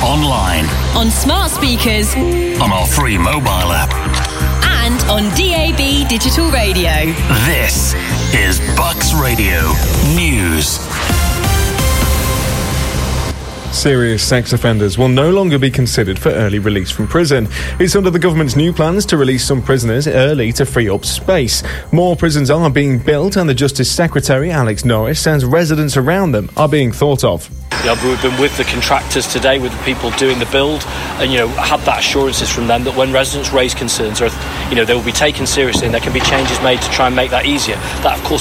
online, on smart speakers, on our free mobile app, and on DAB digital radio. This is Bucks Radio News. Serious sex offenders will no longer be considered for early release from prison. It's under the government's new plans to release some prisoners early to free up space. More prisons are being built, and the Justice Secretary, Alex Norris, says residents around them are being thought of. We've been with the contractors today, with the people doing the build, and had that assurances from them that when residents raise concerns, they will be taken seriously and there can be changes made to try and make that easier. That, of course,